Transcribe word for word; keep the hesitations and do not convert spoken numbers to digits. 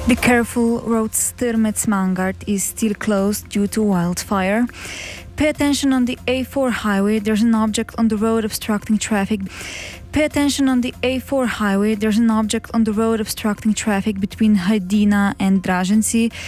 The careful road Styrmets-Mangart is still closed due to wildfire. Pay attention on the A four highway. There's an object on the road obstructing traffic. Pay attention on the A four highway. There's an object on the road obstructing traffic between Hajdina and Dražanci.